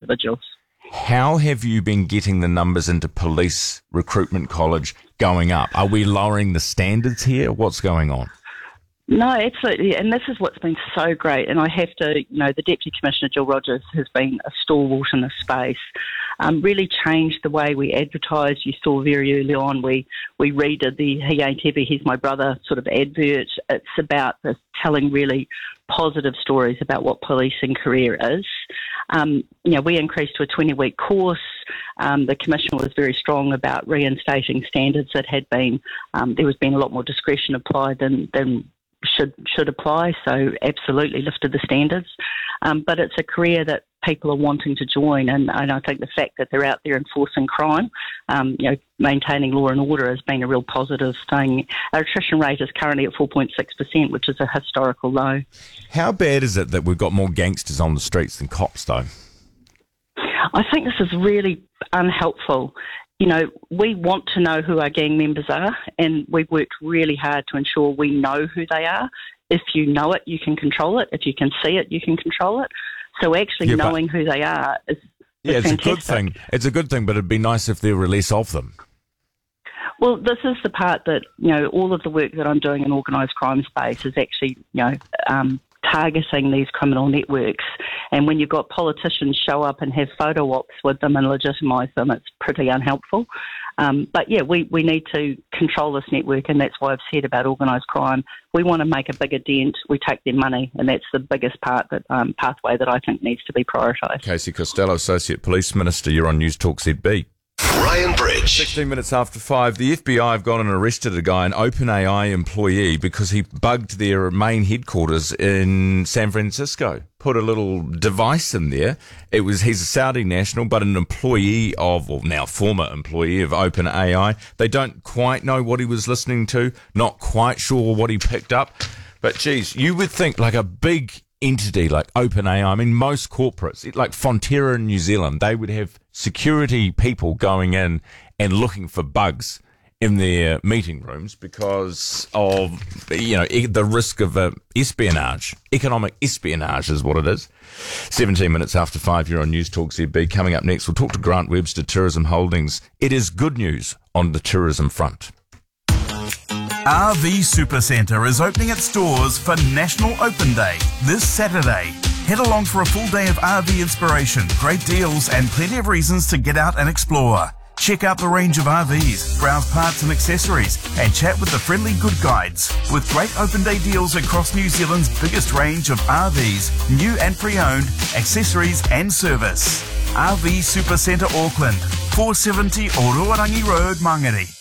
individuals. How have you been getting the numbers into police recruitment college going up? Are we lowering the standards here? What's going on? No, absolutely, and this is what's been so great, and I have to, the Deputy Commissioner, Jill Rogers, has been a stalwart in this space, really changed the way we advertise. You saw very early on, we redid the He Ain't Heavy, He's My Brother sort of advert. It's about telling really positive stories about what policing career is. We increased to a 20-week course. The Commission was very strong about reinstating standards that had been, there was been a lot more discretion applied than should apply, so absolutely lifted the standards. But it's a career that people are wanting to join, and I think the fact that they're out there enforcing crime, maintaining law and order has been a real positive thing. Our attrition rate is currently at 4.6%, which is a historical low. How bad is it that we've got more gangsters on the streets than cops, though? I think this is really unhelpful. We want to know who our gang members are, and we've worked really hard to ensure we know who they are. If you know it, you can control it. If you can see it, you can control it. So actually knowing who they are is it's fantastic. A good thing. It's a good thing, but it'd be nice if there were less of them. Well, this is the part that, all of the work that I'm doing in organised crime space is actually, targeting these criminal networks. And when you've got politicians show up and have photo ops with them and legitimise them, it's pretty unhelpful. We need to control this network, and that's why I've said about organised crime, we want to make a bigger dent. We take their money, and that's the biggest pathway that I think needs to be prioritised. Casey Costello, Associate Police Minister, you're on News Talk ZB. Ryan Bridge. 16 minutes after 5, the FBI have gone and arrested a guy, an OpenAI employee, because he bugged their main headquarters in San Francisco. Put a little device in there. He's a Saudi national, but an employee now former employee of OpenAI. They don't quite know what he was listening to, not quite sure what he picked up. But geez, you would think like a big entity like OpenAI, I mean, most corporates, like Fonterra in New Zealand, they would have security people going in and looking for bugs in their meeting rooms because of, the risk of espionage. Economic espionage is what it is. 17 minutes after 5, you're on News Talk ZB. Coming up next, we'll talk to Grant Webster Tourism Holdings. It is good news on the tourism front. RV Supercentre is opening its doors for National Open Day this Saturday. Head along for a full day of RV inspiration, great deals and plenty of reasons to get out and explore. Check out the range of RVs, browse parts and accessories and chat with the friendly good guides with great open day deals across New Zealand's biggest range of RVs, new and pre-owned, accessories and service. RV Supercentre Auckland, 470 Oroarangi Road, Mangere.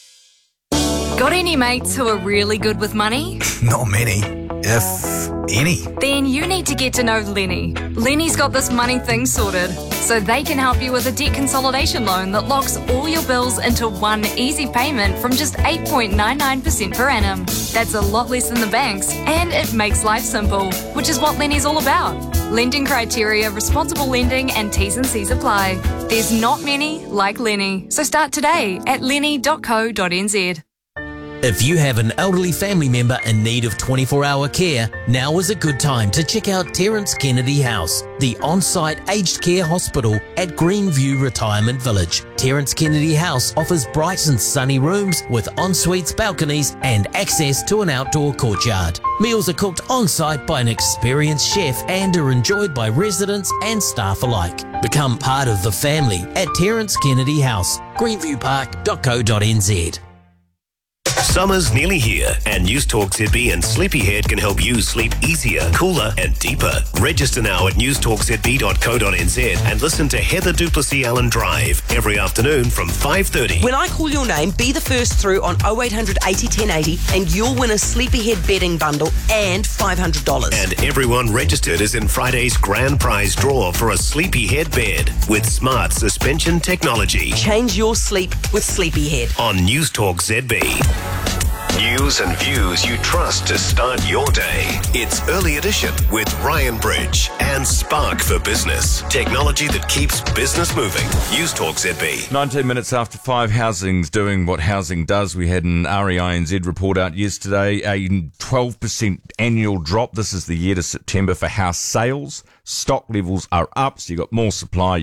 Got any mates who are really good with money? Not many, if any. Then you need to get to know Lenny. Lenny's got this money thing sorted, so they can help you with a debt consolidation loan that locks all your bills into one easy payment from just 8.99% per annum. That's a lot less than the banks, and it makes life simple, which is what Lenny's all about. Lending criteria, responsible lending, and T's and C's apply. There's not many like Lenny, so start today at lenny.co.nz. If you have an elderly family member in need of 24-hour care, now is a good time to check out Terence Kennedy House, the on-site aged care hospital at Greenview Retirement Village. Terence Kennedy House offers bright and sunny rooms with en-suites, balconies and access to an outdoor courtyard. Meals are cooked on-site by an experienced chef and are enjoyed by residents and staff alike. Become part of the family at Terence Kennedy House, greenviewpark.co.nz. Summer's nearly here, and News Talk ZB and Sleepyhead can help you sleep easier, cooler, and deeper. Register now at newstalkzb.co.nz and listen to Heather Duplessis Allen Drive every afternoon from 5:30. When I call your name, be the first through on 0800 80 1080 and you'll win a Sleepyhead bedding bundle and $500. And everyone registered is in Friday's grand prize draw for a Sleepyhead bed with smart suspension technology. Change your sleep with Sleepyhead. On News Talk ZB. News and views you trust to start your day. It's Early Edition with Ryan Bridge and Spark for Business. Technology that keeps business moving. News Talk ZB. 19 minutes after 5, housing's doing what housing does. We had an REINZ report out yesterday, a 12% annual drop. This is the year to September for house sales. Stock levels are up, so you've got more supply.